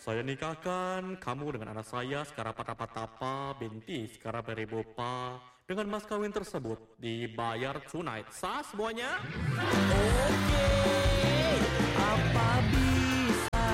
Saya nikahkan kamu dengan anak saya Sekara Patapatapa binti Sekara Beribopa. Dengan mas kawin tersebut dibayar tunai. Sah semuanya?